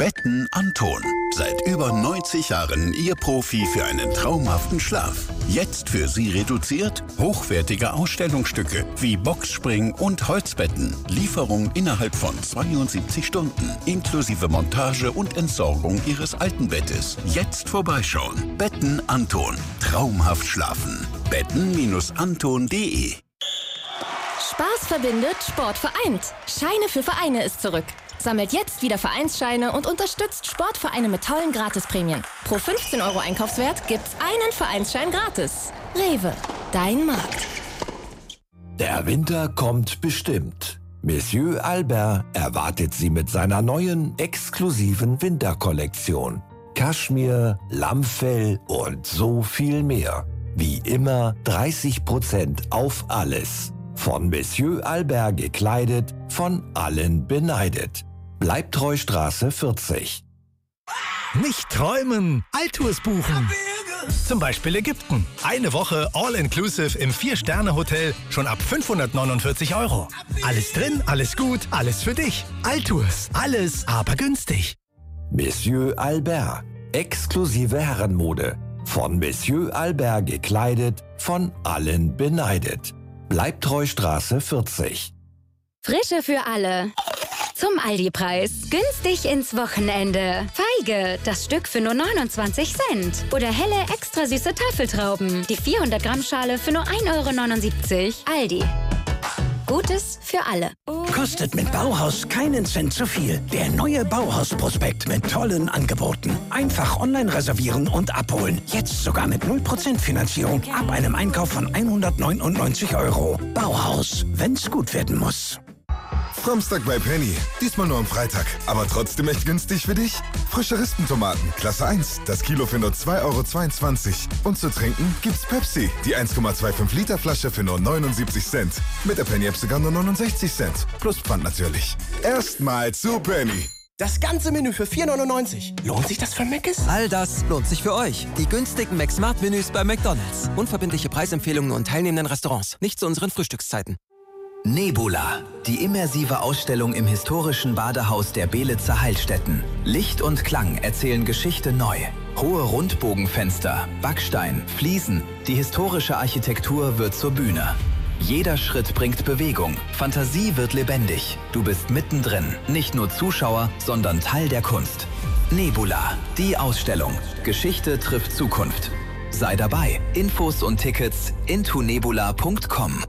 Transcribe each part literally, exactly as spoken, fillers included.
Betten Anton. Seit über neunzig Jahren Ihr Profi für einen traumhaften Schlaf. Jetzt für Sie reduziert hochwertige Ausstellungsstücke wie Boxspring und Holzbetten. Lieferung innerhalb von zweiundsiebzig Stunden. Inklusive Montage und Entsorgung Ihres alten Bettes. Jetzt vorbeischauen. Betten Anton. Traumhaft schlafen. betten Anton punkt de. Spaß verbindet, Sport vereint. Scheine für Vereine ist zurück. Sammelt jetzt wieder Vereinsscheine und unterstützt Sportvereine mit tollen Gratisprämien. Pro fünfzehn Euro Einkaufswert gibt's einen Vereinsschein gratis. Rewe, dein Markt. Der Winter kommt bestimmt. Monsieur Albert erwartet Sie mit seiner neuen, exklusiven Winterkollektion. Kaschmir, Lammfell und so viel mehr. Wie immer dreißig Prozent auf alles. Von Monsieur Albert gekleidet, von allen beneidet. Bleibtreustraße vierzig. Nicht träumen, Altours buchen. Zum Beispiel Ägypten. Eine Woche All-Inclusive im vier-Sterne-Hotel schon ab fünfhundertneunundvierzig Euro. Alles drin, alles gut, alles für dich. Altours, alles aber günstig. Monsieur Albert, exklusive Herrenmode. Von Monsieur Albert gekleidet, von allen beneidet. Bleibtreustraße vierzig. Frische für alle. Zum Aldi-Preis. Günstig ins Wochenende. Feige, das Stück für nur neunundzwanzig Cent. Oder helle, extra süße Tafeltrauben. Die vierhundert Gramm Schale für nur ein Euro neunundsiebzig. Aldi. Gutes für alle. Kostet mit Bauhaus keinen Cent zu viel. Der neue Bauhaus-Prospekt mit tollen Angeboten. Einfach online reservieren und abholen. Jetzt sogar mit null Prozent Finanzierung ab einem Einkauf von hundertneunundneunzig Euro. Bauhaus, wenn's gut werden muss. Samstag bei Penny. Diesmal nur am Freitag. Aber trotzdem echt günstig für dich? Frische Rispentomaten, Klasse eins. Das Kilo für nur zwei Euro zweiundzwanzig. Und zu trinken gibt's Pepsi. Die eins Komma fünfundzwanzig Liter Flasche für nur neunundsiebzig Cent. Mit der Penny-App sogar nur neunundsechzig Cent. Plus Pfand natürlich. Erstmal zu Penny. Das ganze Menü für vier neunundneunzig. Lohnt sich das für Mc's? All das lohnt sich für euch. Die günstigen McSmart-Menüs bei McDonald's. Unverbindliche Preisempfehlungen und teilnehmenden Restaurants. Nicht zu unseren Frühstückszeiten. Nebula, die immersive Ausstellung im historischen Badehaus der Belitzer Heilstätten. Licht und Klang erzählen Geschichte neu. Hohe Rundbogenfenster, Backstein, Fliesen, die historische Architektur wird zur Bühne. Jeder Schritt bringt Bewegung, Fantasie wird lebendig. Du bist mittendrin, nicht nur Zuschauer, sondern Teil der Kunst. Nebula, die Ausstellung. Geschichte trifft Zukunft. Sei dabei. Infos und Tickets into nebula punkt com.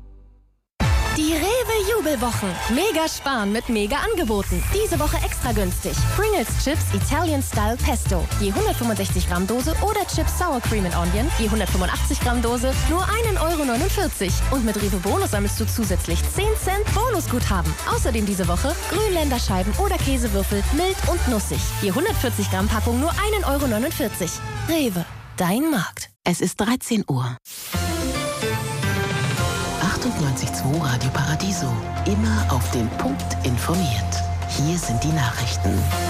Die Rewe-Jubelwochen. Mega sparen mit mega Angeboten. Diese Woche extra günstig. Pringles Chips Italian Style Pesto. Je hundertfünfundsechzig Gramm Dose oder Chips Sour Cream and Onion. Je hundertfünfundachtzig Gramm Dose. Nur ein Euro neunundvierzig. Und mit Rewe Bonus sammelst du zusätzlich zehn Cent Bonusguthaben. Außerdem diese Woche Grünländerscheiben oder Käsewürfel mild und nussig. Je hundertvierzig Gramm Packung nur ein Euro neunundvierzig. Rewe, dein Markt. Es ist dreizehn Uhr. achtundneunzig Komma zwei Radio Paradiso. Immer auf den Punkt informiert. Hier sind die Nachrichten.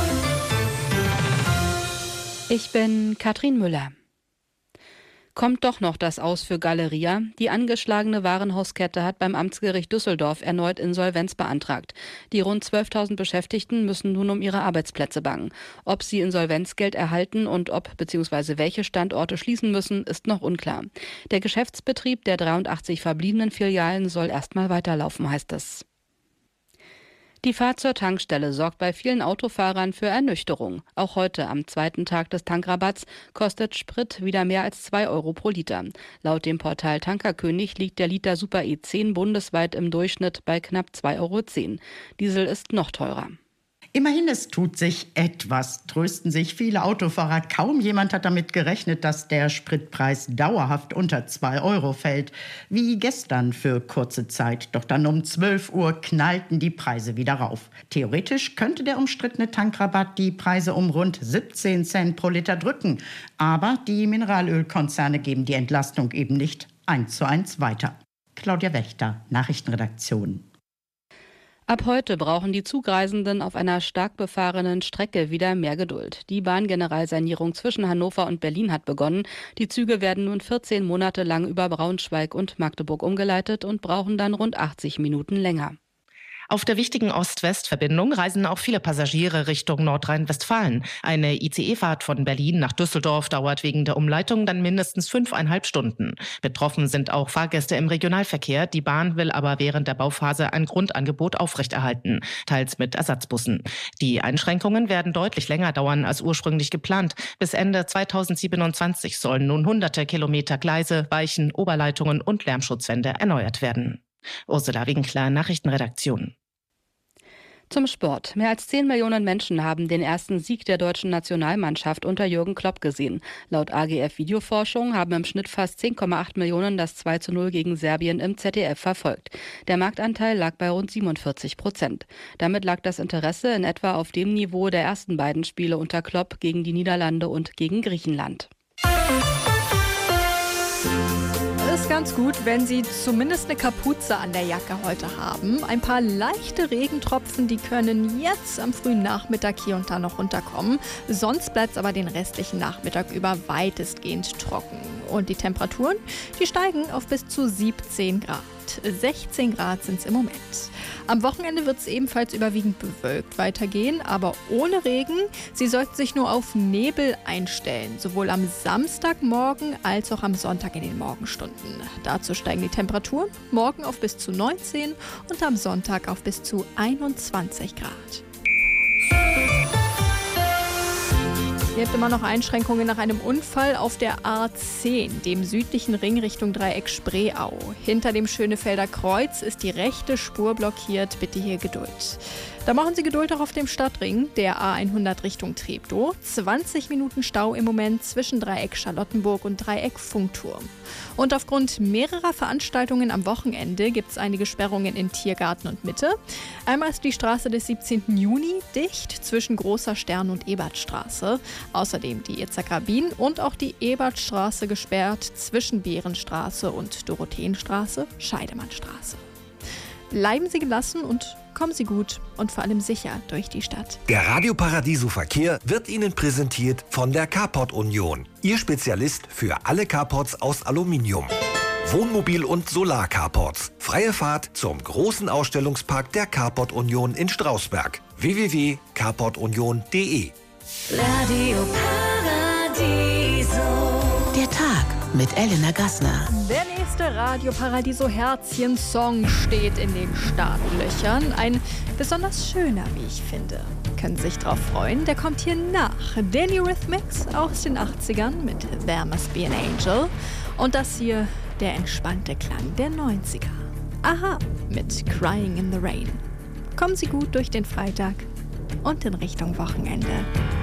Ich bin Katrin Müller. Kommt doch noch das Aus für Galeria. Die angeschlagene Warenhauskette hat beim Amtsgericht Düsseldorf erneut Insolvenz beantragt. Die rund zwölftausend Beschäftigten müssen nun um ihre Arbeitsplätze bangen. Ob sie Insolvenzgeld erhalten und ob bzw. welche Standorte schließen müssen, ist noch unklar. Der Geschäftsbetrieb der dreiundachtzig verbliebenen Filialen soll erstmal weiterlaufen, heißt es. Die Fahrt zur Tankstelle sorgt bei vielen Autofahrern für Ernüchterung. Auch heute, am zweiten Tag des Tankrabatts, kostet Sprit wieder mehr als zwei Euro pro Liter. Laut dem Portal Tankerkönig liegt der Liter Super E zehn bundesweit im Durchschnitt bei knapp zwei Euro zehn. Diesel ist noch teurer. Immerhin, es tut sich etwas, trösten sich viele Autofahrer. Kaum jemand hat damit gerechnet, dass der Spritpreis dauerhaft unter zwei Euro fällt. Wie gestern für kurze Zeit. Doch dann um zwölf Uhr knallten die Preise wieder rauf. Theoretisch könnte der umstrittene Tankrabatt die Preise um rund siebzehn Cent pro Liter drücken. Aber die Mineralölkonzerne geben die Entlastung eben nicht eins zu eins weiter. Claudia Wächter, Nachrichtenredaktion. Ab heute brauchen die Zugreisenden auf einer stark befahrenen Strecke wieder mehr Geduld. Die Bahngeneralsanierung zwischen Hannover und Berlin hat begonnen. Die Züge werden nun vierzehn Monate lang über Braunschweig und Magdeburg umgeleitet und brauchen dann rund achtzig Minuten länger. Auf der wichtigen Ost-West-Verbindung reisen auch viele Passagiere Richtung Nordrhein-Westfalen. Eine I C E-Fahrt von Berlin nach Düsseldorf dauert wegen der Umleitung dann mindestens fünfeinhalb Stunden. Betroffen sind auch Fahrgäste im Regionalverkehr. Die Bahn will aber während der Bauphase ein Grundangebot aufrechterhalten, teils mit Ersatzbussen. Die Einschränkungen werden deutlich länger dauern als ursprünglich geplant. Bis Ende zweitausendsiebenundzwanzig sollen nun hunderte Kilometer Gleise, Weichen, Oberleitungen und Lärmschutzwände erneuert werden. Ursula Winkler, Nachrichtenredaktion. Zum Sport. Mehr als zehn Millionen Menschen haben den ersten Sieg der deutschen Nationalmannschaft unter Jürgen Klopp gesehen. Laut A G F Videoforschung haben im Schnitt fast zehn Komma acht Millionen das zwei zu null gegen Serbien im Z D F verfolgt. Der Marktanteil lag bei rund siebenundvierzig Prozent. Damit lag das Interesse in etwa auf dem Niveau der ersten beiden Spiele unter Klopp gegen die Niederlande und gegen Griechenland. Ist ganz gut, wenn Sie zumindest eine Kapuze an der Jacke heute haben. Ein paar leichte Regentropfen, die können jetzt am frühen Nachmittag hier und da noch runterkommen. Sonst bleibt es aber den restlichen Nachmittag über weitestgehend trocken. Und die Temperaturen, die steigen auf bis zu siebzehn Grad. sechzehn Grad sind es im Moment. Am Wochenende wird es ebenfalls überwiegend bewölkt weitergehen, aber ohne Regen. Sie sollten sich nur auf Nebel einstellen, sowohl am Samstagmorgen als auch am Sonntag in den Morgenstunden. Dazu steigen die Temperaturen morgen auf bis zu neunzehn und am Sonntag auf bis zu einundzwanzig Grad. Ihr habt immer noch Einschränkungen nach einem Unfall auf der A zehn, dem südlichen Ring Richtung Dreieck Spreeau. Hinter dem Schönefelder Kreuz ist die rechte Spur blockiert. Bitte hier Geduld. Da machen Sie Geduld auch auf dem Stadtring, der A hundert Richtung Treptow. zwanzig Minuten Stau im Moment zwischen Dreieck Charlottenburg und Dreieck Funkturm. Und aufgrund mehrerer Veranstaltungen am Wochenende gibt es einige Sperrungen in Tiergarten und Mitte. Einmal ist die Straße des siebzehnten Juni dicht zwischen Großer Stern und Ebertstraße. Außerdem die Itzer-Grabin und auch die Ebertstraße gesperrt zwischen Bärenstraße und Dorotheenstraße, Scheidemannstraße. Bleiben Sie gelassen und kommen Sie gut und vor allem sicher durch die Stadt. Der Radio Paradiso Verkehr wird Ihnen präsentiert von der Carport Union. Ihr Spezialist für alle Carports aus Aluminium. Wohnmobil- und Solar-Carports. Freie Fahrt zum großen Ausstellungspark der Carport Union in Strausberg. w w w punkt carport union punkt d e. Radio Paradiso. Der Tag mit Elena Gassner. Der nächste Radio Paradiso Herzchen-Song steht in den Startlöchern. Ein besonders schöner, wie ich finde. Können Sie sich drauf freuen? Der kommt hier nach. Der Eurythmics aus den achtzigern mit There Must Be an Angel. Und das hier der entspannte Klang der neunziger. Aha, mit Crying in the Rain. Kommen Sie gut durch den Freitag und in Richtung Wochenende.